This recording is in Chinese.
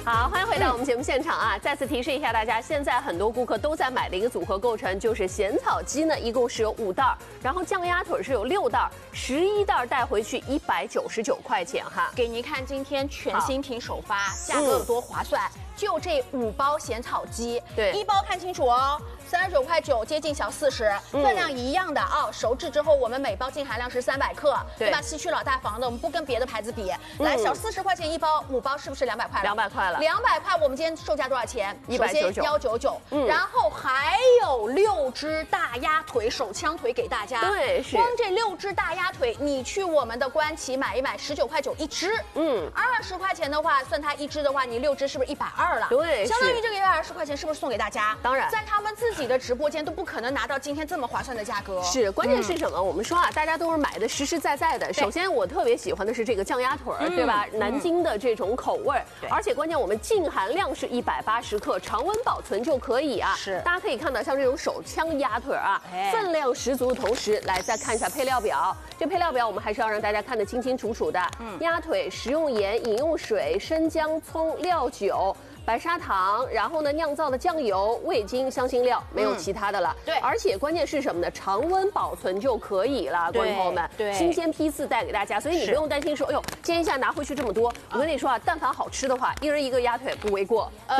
好，欢迎回到我们节目现场啊！再次提示一下大家，现在很多顾客都在买的一个组合构成，就是咸草鸡呢，一共是有5袋，然后酱鸭腿是有6袋，11袋带回去199块钱哈。 给您看今天全新品首发，价格有多划算？就这5包咸草鸡， 对 ，1包看清楚哦。39块9，接近小40，分量一样的啊。熟制之后，我们每包净含量是300克，对吧？西区老大房的，我们不跟别的牌子比。来，小40块钱1包，5包是不是200块了 ？200块了。 200块，我们今天售价多少钱 ？199。 199。然后还有6只大鸭腿，手枪腿给大家。 对，是。 光这6只大鸭腿，你去我们的官旗买一买，19块9一只。20块钱的话，算它1只的话，你6只是不是120了？ 对， 相当于这个120块钱是不是送给大家？ 当然， 在他们自己的直播间都不可能拿到今天这么划算的价格。 是，关键是什么？我们说啊，大家都是买的实实在在的。首先，我特别喜欢的是这个酱鸭腿儿，对吧？南京的这种口味，而且关键我们净含量是180克，常温保存就可以啊。 是， 大家可以看到，像这种手枪鸭腿啊，分量十足的同时，来再看一下配料表。这配料表我们还是要让大家看得清清楚楚的。鸭腿食用盐、饮用水、生姜、葱、料酒。白砂糖，然后呢，酿造的酱油、味精、香辛料，没有其他的了。 对， 而且关键是什么呢？常温保存就可以了，观众朋友们。 对， 新鲜批次带给大家，所以你不用担心说，哎呦，今天一下拿回去这么多。我跟你说啊，但凡好吃的话，1人1个鸭腿不为过。